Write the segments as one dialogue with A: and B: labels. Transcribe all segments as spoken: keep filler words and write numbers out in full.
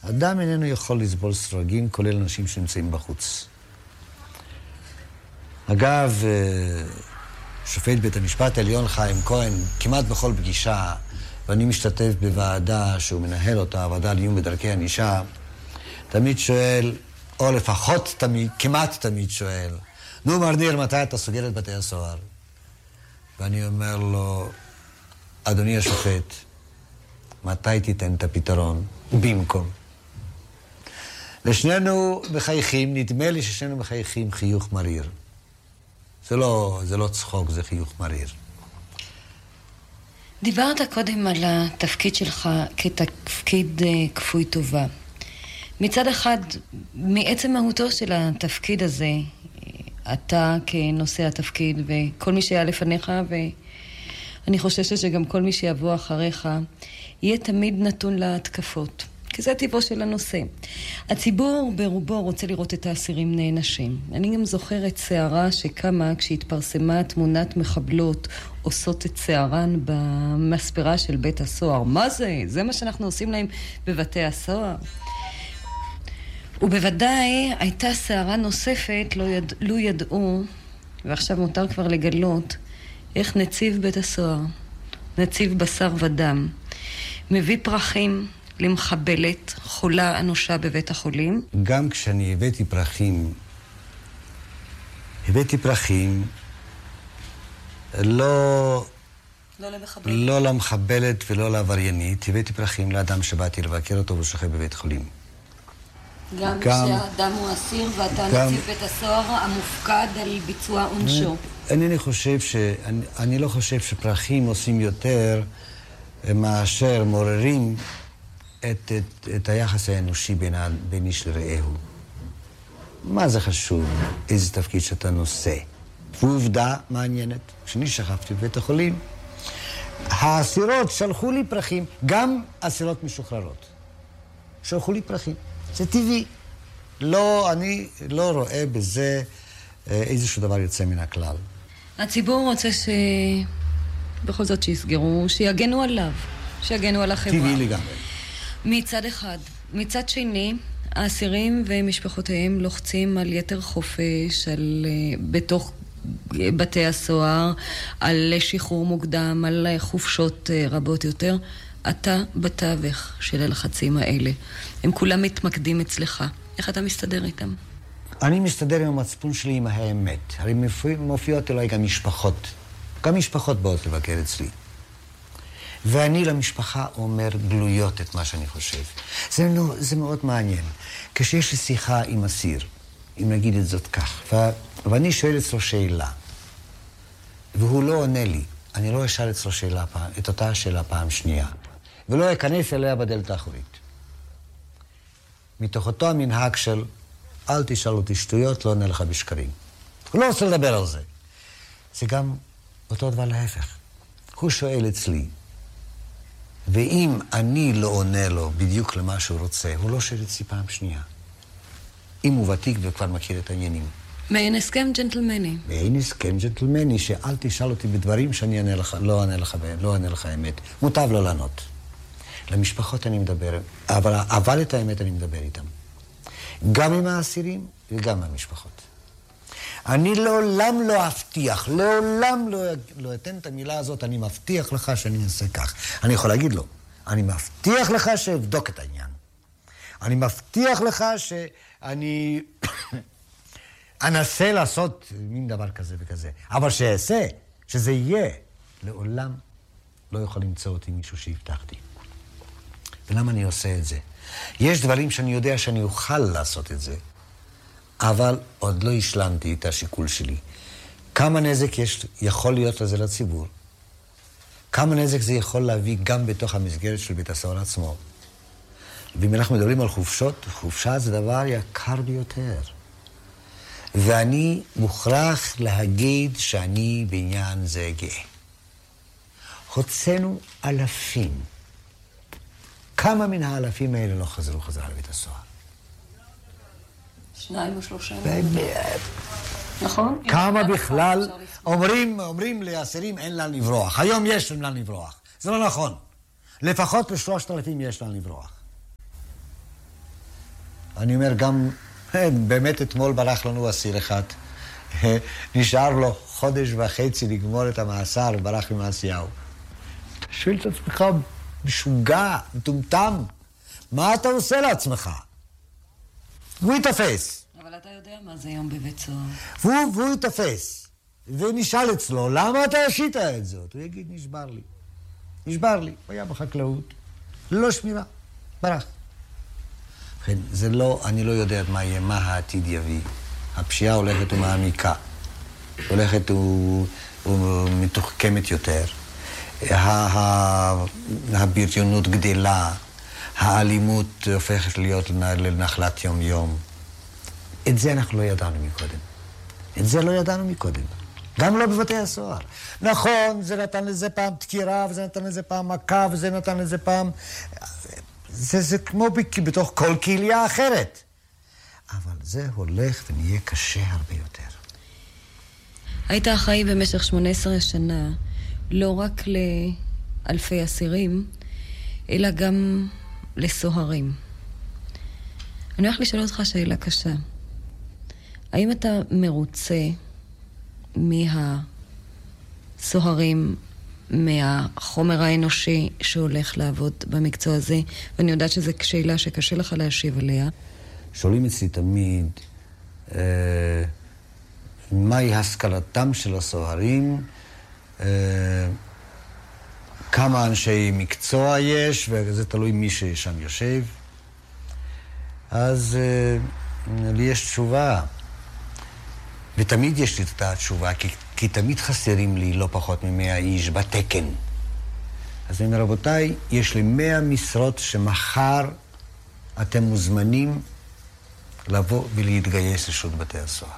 A: אדם איננו יכול לסבול סרגים, כולל אנשים שנמצאים בחוץ. אגב, שופט בית המשפט העליון חיים כהן, כמעט בכל פגישה, ואני משתתף בוועדה שהוא מנהל אותה, הוועדה לעיון בדרכי ענישה, תמיד שואל, או לפחות תמיד, כמעט תמיד שואל, נו מר ניר, מתי אתה סוגר את בתי הסוהר? ואני אומר לו, אדוני השופט, מתי תיתן את הפתרון? במקום. ושנינו מחייכים, נדמה לי ששנינו מחייכים חיוך מריר. זה לא, זה לא צחוק, זה חיוך מריר.
B: דיברת קודם על התפקיד שלך כתפקיד כפוי טובה. מצד אחד, מעצם מהותו של התפקיד הזה, אתה כנושא התפקיד וכל מי שהיה לפניך, ואני חוששת שגם כל מי שיבוא אחריך, יהיה תמיד נתון להתקפות. כי זה טבעו של הנושא. הציבור ברובו רוצה לראות את האסירים נענשים. אני גם זוכרת שערה שקמה כשהתפרסמה תמונת מחבלות עושות את שערן במספרה של בית הסוהר. מה זה? זה מה שאנחנו עושים להם בבתי הסוהר? ובוודאי הייתה שערה נוספת, לא, יד... לא ידעו, ועכשיו מותר כבר לגלות, איך נציב בית הסוהר, נציב בשר ודם, מביא פרחים למחבלת, חולה אנושה בבית החולים.
A: גם כשאני הבאתי פרחים, הבאתי פרחים לא,
B: לא למחבלת.
A: לא למחבלת ולא לעבריינית, הבאתי פרחים לאדם שבאתי לבקר אותו ושוכב בבית חולים.
B: גם, גם כשהאדם הוא אסיר ואתה גם, נציב בית הסוהר המופקד על ביצוע עונשו.
A: אני, אני חושב ש... אני, אני לא חושב שפרחים עושים יותר מאשר מעוררים את, את, את היחס האנושי בין, בין איש לרעהו. מה זה חשוב? איזה תפקיד שאתה נושא? ועובדה מעניינת. כשאני שכבתי בבית החולים, האסירות שלחו לי פרחים, גם אסירות משוחררות. שלחו לי פרחים. זה טבעי. לא, אני לא רואה בזה איזשהו דבר יוצא מן הכלל.
B: הציבור רוצה ש... בכל זאת שיסגרו, שיגנו עליו, שיגנו על החברה.
A: טבעי לגמרי.
B: מצד אחד. מצד שני, האסירים ומשפחותיהם לוחצים על יתר חופש, על, בתוך בתי הסוהר, על שחרור מוקדם, על חופשות רבות יותר. אתה בתווך של הלחצים האלה. הם כולם מתמקדים אצלך. איך אתה מסתדר איתם?
A: אני מסתדר עם המצפון שלי עם האמת. הרי מופיעות אליי גם משפחות. גם משפחות באות לבקר אצלי. ואני למשפחה אומר גלויות את מה שאני חושב. זה, זה מאוד מעניין. כשיש לי שיחה עם אסיר, אם נגיד את זאת כך, ו... ואני שואל אצלו שאלה, והוא לא עונה לי, אני לא אשאל אצלו שאלה פעם, את אותה שאלה פעם שנייה, ולא אכנס אליה בדלת האחורית. מתוך אותו המנהג של אל תשאל אותי שטויות, לא עונה לך בשקרים. הוא לא רוצה לדבר על זה. זה גם אותו דבר להפך. הוא שואל אצלי, ואם אני לא עונה לו בדיוק למה שהוא רוצה, הוא לא שואל אצלי פעם שנייה. אם הוא ותיק וכבר מכיר את העניינים.
B: מעין הסכם ג'נטלמני.
A: מעין הסכם ג'נטלמני, שאל תשאל אותי בדברים שאני אענה לך, לא אענה לך, לא אענה לך האמת. מוטב לא לענות. למשפחות אני מדבר, אבל, אבל את האמת אני מדבר איתם. גם עם האסירים וגם עם המשפחות. אני לעולם לא אבטיח, לעולם לא, לא אתן את המילה הזאת, אני מבטיח לך שאני אעשה כך. אני יכול להגיד לו, אני מבטיח לך שאבדוק את העניין. אני מבטיח לך שאני אנסה לעשות מין דבר כזה וכזה. אבל שאעשה, שזה יהיה, לעולם לא יכול למצוא אותי מישהו שהבטחתי. ולמה אני עושה את זה? יש דברים שאני יודע שאני אוכל לעשות את זה, אבל עוד לא השלמתי את השיקול שלי. כמה נזק יש, יכול להיות לזה לציבור? כמה נזק זה יכול להביא גם בתוך המסגרת של בית הסוהר עצמו? ואם אנחנו מדברים על חופשות, חופשה זה דבר יקר ביותר. ואני מוכרח להגיד שאני בעניין זה גאה. הוצאנו אלפים. כמה מן האלפים האלה לא חזרו חזרה לבית הסוהר?
B: שניים או שלושה.
A: נכון? כמה בכלל אומרים, אומרים לאסירים אין לאן לברוח. היום יש לאן לברוח. זה לא נכון. לפחות לשלושת אלפים יש לאן לברוח. אני אומר גם, באמת אתמול ברח לנו אסיר אחד. נשאר לו חודש וחצי לגמור את המאסר וברח ממעשיהו. אתה שואל את עצמך, משוגע, מטומטם, מה אתה עושה לעצמך? והוא יתפס.
B: אבל אתה יודע מה זה יום בבית סוהר.
A: והוא, והוא יתפס. ונשאל אצלו, למה אתה עשית את זאת? הוא יגיד, נשבר לי. נשבר לי. הוא היה בחקלאות. לא שמירה. ברח. כן, זה לא, אני לא יודע מה יהיה, מה העתיד יביא. הפשיעה הולכת ומעמיקה. הולכת ומתוחכמת יותר. הבריונות גדלה. האלימות הופכת להיות לנחלת יום-יום. את זה אנחנו לא ידענו מקודם. את זה לא ידענו מקודם. גם לא בבתי הסוהר. נכון, זה נתן לזה פעם דקירה, וזה נתן לזה פעם מכה, וזה נתן לזה פעם... זה, זה כמו בתוך כל קהילה אחרת. אבל זה הולך ונהיה קשה הרבה יותר.
B: היית אחראי במשך שמונה עשרה שנה, לא רק לאלפי אסירים, אלא גם לסוהרים. אני הולך לשאול אותך שאלה קשה. האם אתה מרוצה מהסוהרים, מהחומר האנושי שהולך לעבוד במקצוע הזה? ואני יודעת שזו שאלה שקשה לך להשיב עליה.
A: שואלים אצלי תמיד, אה, מהי השכלתם של הסוהרים, אה, כמה אנשי מקצוע יש, וזה תלוי מי ששם יושב. אז אה, לי יש תשובה. ותמיד יש לי את התשובה, כי, כי תמיד חסרים לי לא פחות ממאה איש בתקן. אז אני אומר, רבותיי, יש לי מאה משרות שמחר אתם מוזמנים לבוא ולהתגייס לשירות בתי הסוהר.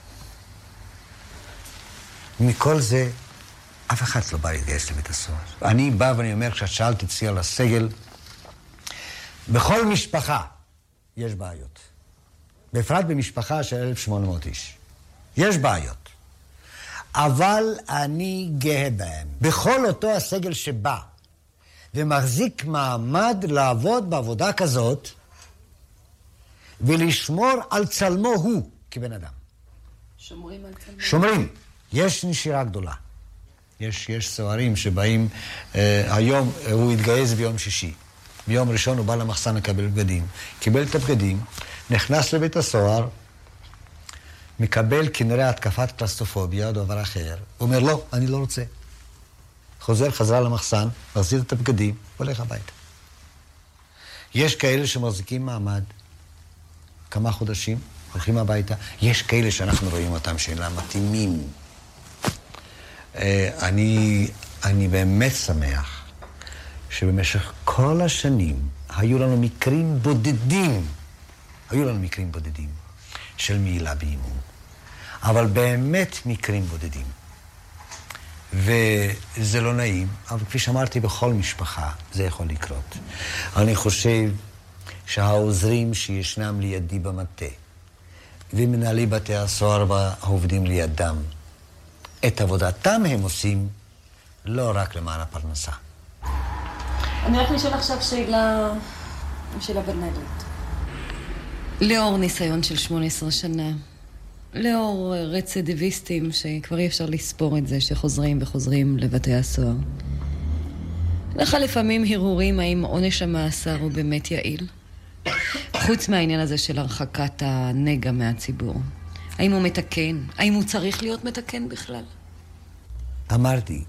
A: מכל זה, אף אחד לא בא להתגייס לבית הסוהר. אני בא ואני אומר, כשאת שאלת אצלי על הסגל, בכל משפחה יש בעיות. בפרט במשפחה של אלף ושמונה מאות איש. יש בעיות. אבל אני גאה בהם. בכל אותו הסגל שבא ומחזיק מעמד לעבוד בעבודה כזאת ולשמור על צלמו הוא כבן אדם.
B: שומרים על צלמו.
A: שומרים. יש נשירה גדולה. יש, יש סוהרים שבאים, אה, היום אה, הוא התגייס ביום שישי. ביום ראשון הוא בא למחסן לקבל בגדים. קיבל את הבגדים, נכנס לבית הסוהר, מקבל כנראה התקפת קלסטרופוביה או דבר אחר. הוא אומר, לא, אני לא רוצה. חוזר חזרה למחסן, מחזיר את הבגדים, הולך הביתה. יש כאלה שמחזיקים מעמד כמה חודשים, הולכים הביתה. יש כאלה שאנחנו רואים אותם שאינם מתאימים. אני, אני באמת שמח שבמשך כל השנים היו לנו מקרים בודדים, היו לנו מקרים בודדים של מעילה באימון, אבל באמת מקרים בודדים. וזה לא נעים, אבל כפי שאמרתי, בכל משפחה זה יכול לקרות. אני חושב שהעוזרים שישנם לידי במטה, ומנהלי בתי הסוהר והעובדים לידם, את עבודתם הם עושים לא רק למען הפרנסה.
B: אני הולך לשאול עכשיו שאלה, שאלה בנאלית. לאור ניסיון של שמונה עשרה שנה, לאור רצידיביסטים שכבר אי אפשר לספור את זה, שחוזרים וחוזרים לבתי הסוהר, לך לפעמים הרהורים האם עונש המאסר הוא באמת יעיל? חוץ מהעניין הזה של הרחקת הנגע מהציבור. האם הוא מתקן? האם הוא צריך להיות מתקן בכלל?
A: אמרתי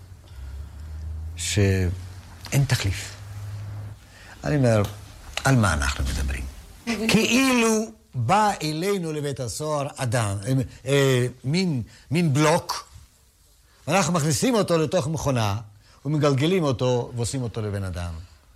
A: שאין תחליף. אני אומר, על מה אנחנו מדברים? כאילו בא אלינו לבית הסוהר אדם, אה, אה, מין, מין בלוק, ואנחנו מכניסים אותו לתוך מכונה, ומגלגלים אותו ועושים אותו לבן אדם.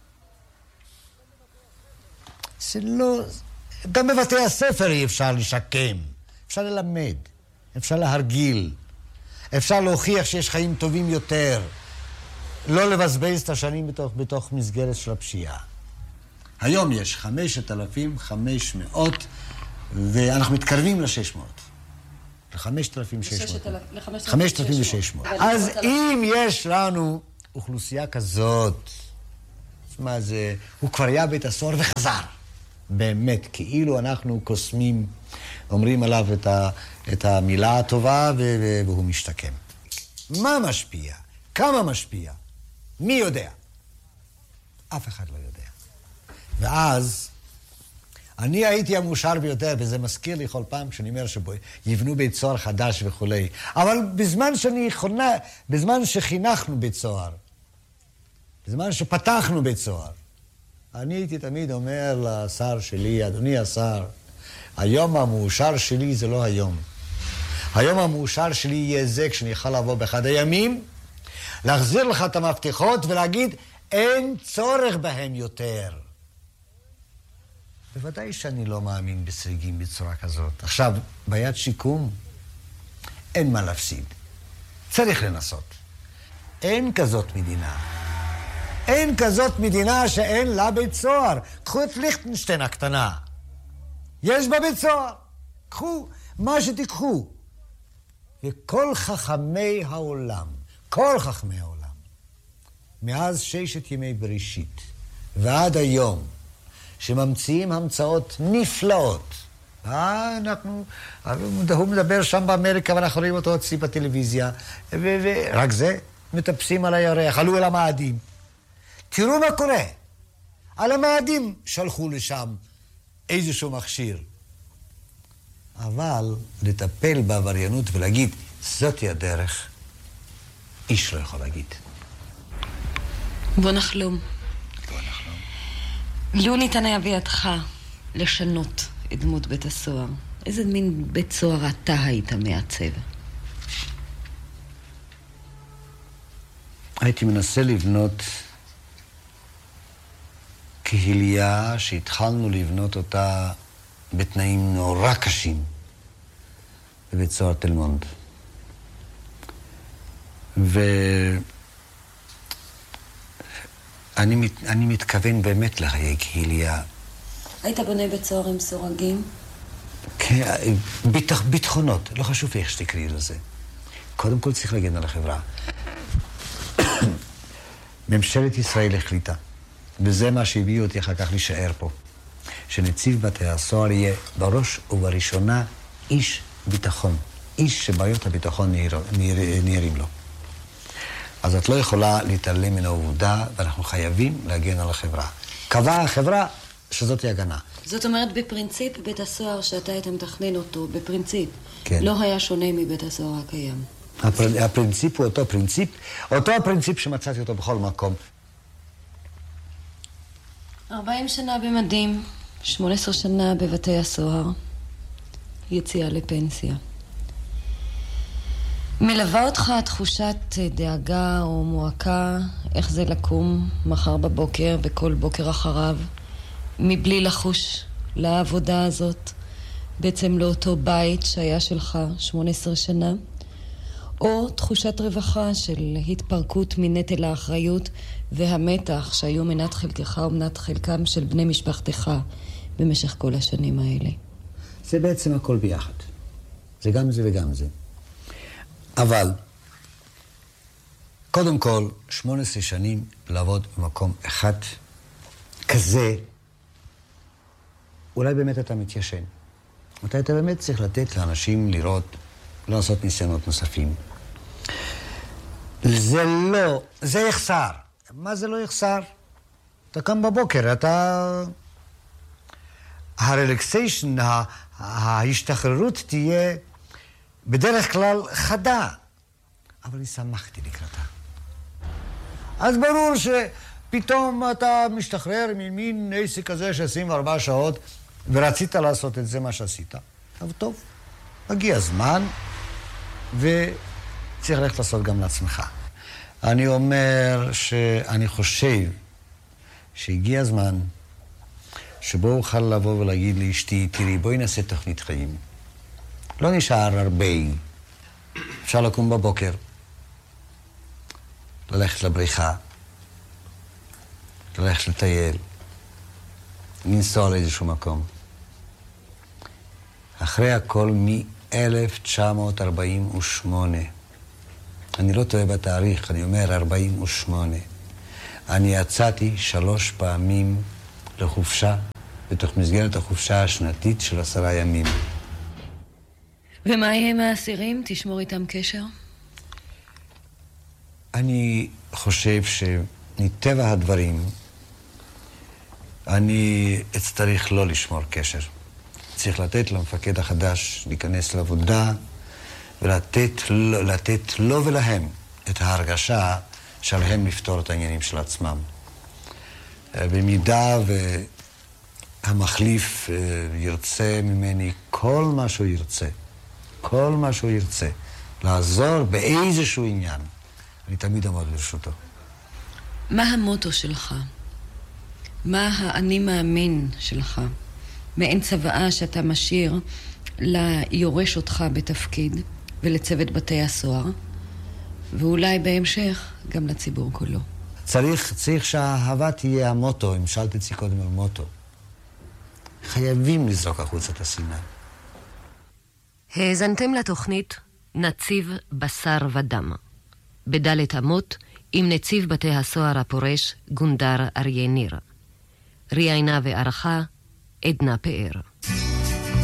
A: זה לא... גם בבתי הספר אי אפשר לשקם. אפשר ללמד, אפשר להרגיל, אפשר להוכיח שיש חיים טובים יותר, לא לבזבז את השנים בתוך, בתוך מסגרת של הפשיעה. היום יש חמשת אלפים וחמש מאות, ואנחנו מתקרבים לשש מאות. לחמשת אלפים ושש מאות. לחמשת אלפים ושש מאות. אז אם יש לנו אוכלוסייה כזאת, מה זה, הוא כבר היה בית הסוהר וחזר. באמת, כאילו אנחנו קוסמים, אומרים עליו את, ה, את המילה הטובה ו- והוא משתקם. מה משפיע? כמה משפיע? מי יודע? אף אחד לא יודע. ואז אני הייתי המאושר ביותר, וזה מזכיר לי כל פעם כשאני אומר שיבנו בית סוהר חדש וכו'. אבל בזמן שאני חונה, בזמן שחינכנו בית סוהר, בזמן שפתחנו בית סוהר, אני הייתי תמיד אומר לשר שלי, אדוני השר, היום המאושר שלי זה לא היום. היום המאושר שלי יהיה זה כשאני יכול לבוא באחד הימים, להחזיר לך את המפתחות ולהגיד, אין צורך בהם יותר. בוודאי שאני לא מאמין בסריגים בצורה כזאת. עכשיו, ביד שיקום, אין מה להפסיד. צריך לנסות. אין כזאת מדינה. אין כזאת מדינה שאין לה בית סוהר. קחו את ליכטנשטיין הקטנה. יש בה בית סוהר. קחו מה שתיקחו. וכל חכמי העולם, כל חכמי העולם, מאז ששת ימי בראשית ועד היום, שממציאים המצאות נפלאות. אה, אנחנו, הוא מדבר שם באמריקה ואנחנו רואים אותו אצלי בטלוויזיה, ורק זה, מטפסים על הירח, עלו אל המאדים. תראו מה קורה. על המאדים שלחו לשם איזשהו מכשיר. אבל לטפל בעבריינות ולהגיד, זאת היא הדרך, איש לא יכול להגיד.
B: בוא נחלום.
A: בוא נחלום.
B: לו ניתן היה בידך לשנות את דמות בית הסוהר, איזה מין בית סוהר אתה היית מעצב?
A: הייתי מנסה לבנות קהילייה שהתחלנו לבנות אותה בתנאים נורא קשים בבית סוהר תל מונד. ואני מת... אני מתכוון באמת לחיי קהילייה.
B: היית בונה בית סוהר עם סורגים?
A: כן, ביטח, ביטחונות, לא חשוב איך שתקראי לזה. קודם כל צריך להגן על החברה. ממשלת ישראל החליטה, וזה מה שהביאו אותי אחר כך להישאר פה, שנציב בתי הסוהר יהיה בראש ובראשונה איש ביטחון, איש שבעיות הביטחון נהירים לו. אז את לא יכולה להתעלם מן העובדה, ואנחנו חייבים להגן על החברה. קבעה החברה שזאת היא הגנה.
B: זאת אומרת, בפרינציפ בית הסוהר שאתה היית מתכנן אותו, בפרינציפ,
A: כן.
B: לא היה שונה מבית הסוהר הקיים.
A: הפר... הפרינציפ הוא אותו פרינציפ, אותו הפרינציפ שמצאתי אותו בכל מקום.
B: ארבעים שנה במדים, שמונה עשרה שנה בבתי הסוהר, יציאה לפנסיה. מלווה אותך תחושת דאגה או מועקה, איך זה לקום מחר בבוקר וכל בוקר אחריו, מבלי לחוש לעבודה הזאת, בעצם לאותו בית שהיה שלך שמונה עשרה שנה, או תחושת רווחה של התפרקות מנטל האחריות והמתח שהיו מנת חלקך ומנת חלקם של בני משפחתך במשך כל השנים האלה.
A: זה בעצם הכל ביחד. זה גם זה וגם זה. אבל, קודם כל, שמונה עשרה שנים לעבוד במקום אחד כזה, אולי באמת אתה מתיישן. אתה, אתה באמת צריך לתת לאנשים לראות, לא לעשות ניסיונות נוספים. זה לא, זה יחסר. מה זה לא יחסר? אתה קם בבוקר, אתה... הרלקסיישן, ההשתחררות תהיה בדרך כלל חדה. אבל אני שמחתי לקראתה. אז ברור שפתאום אתה משתחרר ממין עסק כזה של עשרים וארבע שעות, ורצית לעשות את זה מה שעשית. אבל טוב, מגיע הזמן, וצריך ללכת לעשות גם לעצמך. אני אומר שאני חושב שהגיע הזמן שבו אוכל לבוא ולהגיד לאשתי, תראי, בואי נעשה תוכנית חיים. לא נשאר הרבה. אפשר לקום בבוקר, ללכת לבריכה, ללכת לטייל, לנסוע לאיזשהו מקום. אחרי הכל מ-אלף תשע מאות ארבעים ושמונה, אני לא טועה בתאריך, אני אומר ארבעים ושמונה, אני יצאתי שלוש פעמים לחופשה בתוך מסגרת החופשה השנתית של עשרה ימים.
B: ומה יהיה עם האסירים? תשמור איתם קשר?
A: אני חושב שמטבע הדברים אני אצטרך לא לשמור קשר. צריך לתת למפקד החדש להיכנס לעבודה ולתת לתת לו ולהם את ההרגשה שעליהם לפתור את העניינים של עצמם. במידה והמחליף ירצה ממני כל מה שהוא ירצה, כל מה שהוא ירצה, לעזור באיזשהו עניין, אני תמיד עמוד לרשותו.
B: מה המוטו שלך? מה האני מאמין שלך? מעין צוואה שאתה משאיר ליורש אותך בתפקיד ולצוות בתי הסוהר, ואולי בהמשך גם לציבור כולו.
A: צריך, צריך שהאהבה תהיה המוטו, אם שאלת אצלי קודם על מוטו. חייבים לזרוק החוצה את השנאה.
C: האזנתם לתוכנית נציב בשר ודם, בדלת אמות עם נציב בתי הסוהר הפורש גונדר אריה ניר. ראיינה וערכה עדנה פאר.